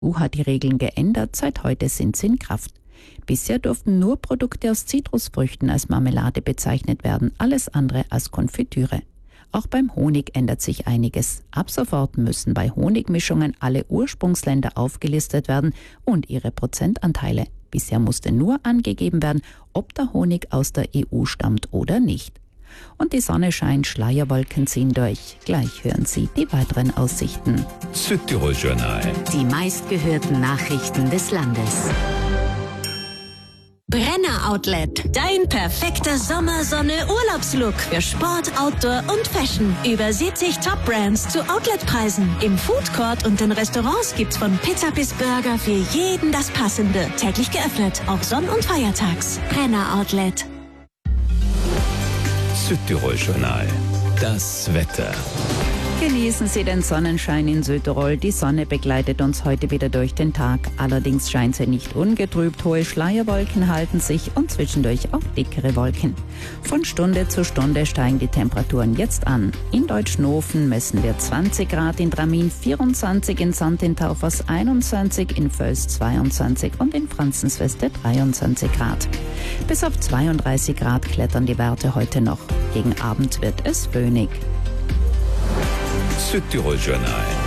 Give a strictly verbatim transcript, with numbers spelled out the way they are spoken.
U hat die Regeln geändert, seit heute sind sie in Kraft. Bisher durften nur Produkte aus Zitrusfrüchten als Marmelade bezeichnet werden, alles andere als Konfitüre. Auch beim Honig ändert sich einiges. Ab sofort müssen bei Honigmischungen alle Ursprungsländer aufgelistet werden und ihre Prozentanteile. Bisher musste nur angegeben werden, ob der Honig aus der E U stammt oder nicht. Und die Sonne scheint, Schleierwolken ziehen durch. Gleich hören Sie die weiteren Aussichten. Südtirol-Journal. Die meistgehörten Nachrichten des Landes. Brenner Outlet. Dein perfekter Sommersonne-Urlaubslook für Sport, Outdoor und Fashion. Über siebzig Top-Brands zu Outletpreisen. Im Foodcourt und in Restaurants gibt's von Pizza bis Burger für jeden das Passende. Täglich geöffnet, auch sonn- und feiertags. Brenner Outlet. Südtirol-Journal. Das Wetter. Genießen Sie den Sonnenschein in Südtirol. Die Sonne begleitet uns heute wieder durch den Tag. Allerdings scheint sie nicht ungetrübt. Hohe Schleierwolken halten sich und zwischendurch auch dickere Wolken. Von Stunde zu Stunde steigen die Temperaturen jetzt an. In Deutschnofen messen wir zwanzig Grad, in Dramin vierundzwanzig, in Sant in Taufers einundzwanzig, in Völs zweiundzwanzig und in Franzensweste dreiundzwanzig Grad. Bis auf zweiunddreißig Grad klettern die Werte heute noch. Gegen Abend wird es föhnig. Südtirol-Journal.